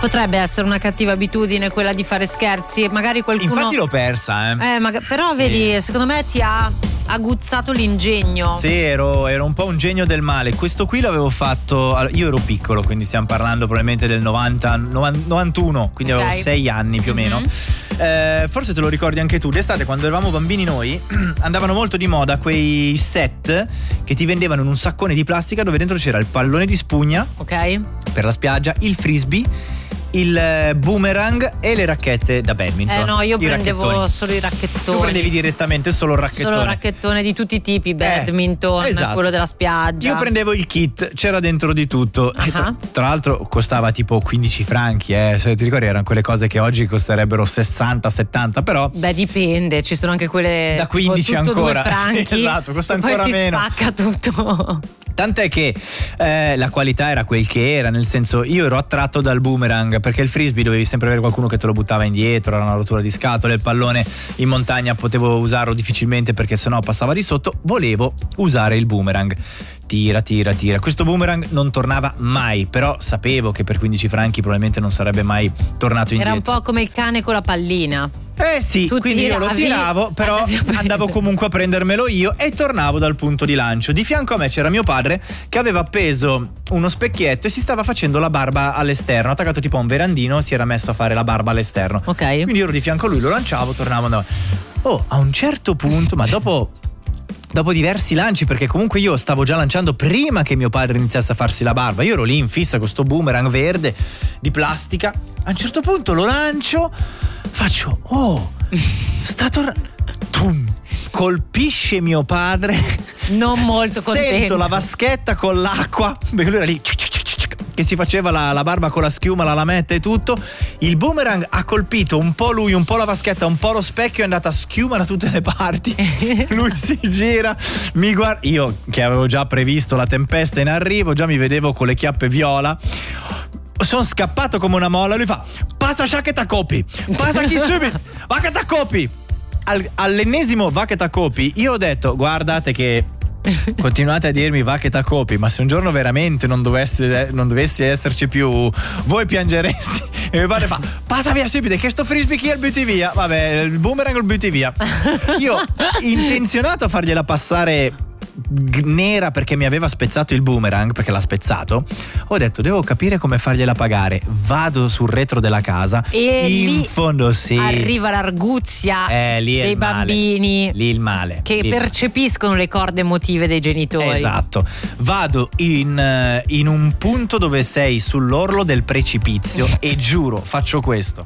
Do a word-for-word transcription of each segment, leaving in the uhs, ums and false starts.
Potrebbe essere una cattiva abitudine quella di fare scherzi, magari qualcuno. Infatti l'ho persa, eh. Eh, ma... però sì. vedi, secondo me ti ha aguzzato l'ingegno. Sì, ero, ero un po' un genio del male. Questo qui l'avevo fatto. Io ero piccolo, quindi stiamo parlando probabilmente del novanta, novantuno, quindi okay. avevo sei anni più o meno. Mm-hmm. Eh, forse te lo ricordi anche tu. D'estate, quando eravamo bambini noi, andavano molto di moda quei set che ti vendevano in un saccone di plastica dove dentro c'era il pallone di spugna, ok, per la spiaggia, il frisbee, il boomerang e le racchette da badminton. Eh no, io I prendevo racchettoni. solo i racchettoni. Tu prendevi direttamente solo il racchettone. Solo racchettone di tutti i tipi, badminton, eh, esatto. quello della spiaggia. Io prendevo il kit, c'era dentro di tutto. Uh-huh. E tra, tra l'altro costava tipo quindici franchi, eh. Se ti ricordi erano quelle cose che oggi costerebbero sessanta settanta, però. Beh, dipende, ci sono anche quelle da quindici tutto ancora. due franchi. Sì, esatto, costa poi ancora si meno. Spacca tutto. Tant'è che eh, la qualità era quel che era, nel senso, io ero attratto dal boomerang perché il frisbee dovevi sempre avere qualcuno che te lo buttava indietro, era una rottura di scatole, il pallone in montagna potevo usarlo difficilmente perché sennò passava di sotto. Volevo usare il boomerang. Tira, tira, tira. Questo boomerang non tornava mai, però sapevo che per quindici franchi probabilmente non sarebbe mai tornato indietro. Era un po' come il cane con la pallina. Eh sì, tu quindi tiravi, io lo tiravo, però andavo comunque a prendermelo io e tornavo dal punto di lancio. Di fianco a me c'era mio padre che aveva appeso uno specchietto e si stava facendo la barba all'esterno, attaccato tipo a un verandino, si era messo a fare la barba all'esterno. Ok. Quindi io ero di fianco a lui, lo lanciavo, tornavo, andavo. Oh, a un certo punto, ma dopo... Dopo diversi lanci, perché comunque io stavo già lanciando prima che mio padre iniziasse a farsi la barba. Io ero lì in fissa con sto boomerang verde di plastica. A un certo punto lo lancio, faccio, oh, sta tornando. Colpisce mio padre. Non molto contento. Sento la vaschetta con l'acqua, perché lui era lì che si faceva la, la barba con la schiuma, la lametta e tutto. Il boomerang ha colpito un po' lui, un po' la vaschetta, un po' lo specchio, è andata schiuma da tutte le parti. Lui si gira, mi guarda. Io che avevo già previsto la tempesta in arrivo, già mi vedevo con le chiappe viola. Sono scappato come una molla. Lui fa: passa sciacchetta copi, passa chi subito, va che t'accopi. Al, all'ennesimo va che t'accopi, io ho detto: guardate che continuate a dirmi va che t'accopi, ma se un giorno veramente non dovesse, non dovessi esserci più, voi piangeresti. E mio padre fa: passa via subito, che sto frisbee chi il butti via. Vabbè, il boomerang lo butti via. Io intenzionato a fargliela passare nera perché mi aveva spezzato il boomerang, perché l'ha spezzato, ho detto devo capire come fargliela pagare. Vado sul retro della casa e in lì fondo sì arriva l'arguzia eh, lì è dei il male. Bambini lì il male che lì. percepiscono le corde emotive dei genitori. Esatto. Vado in, in un punto dove sei sull'orlo del precipizio e giuro faccio questo.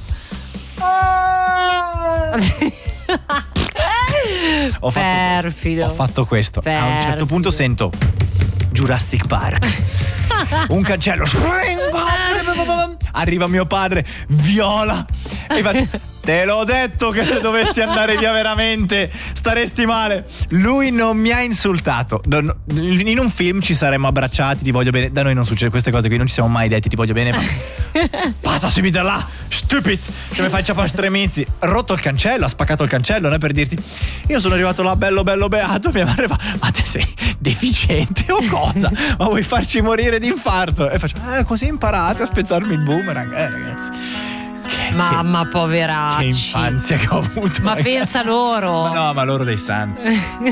Ho fatto Perfido. questo. Ho fatto questo. Perfido. A un certo punto sento Jurassic Park. Un cancello. Arriva mio padre, viola. E faccio: te l'ho detto che se dovessi andare via veramente staresti male. Lui non mi ha insultato. In un film ci saremmo abbracciati, ti voglio bene. Da noi non succede queste cose qui, non ci siamo mai detti ti voglio bene, ma passa subito là, stupid, che mi fai ciappa stremizzi. Rotto il cancello, ha spaccato il cancello, non è per dirti. Io sono arrivato là bello bello beato, mia madre fa: ma te sei deficiente o cosa? Ma vuoi farci morire di infarto? E faccio: eh, così imparate a spezzarmi il boomerang. Eh ragazzi, Che, Mamma che, poveracci. che infanzia che ho avuto. Ma ragazzi. pensa loro. Ma no, ma loro dei santi.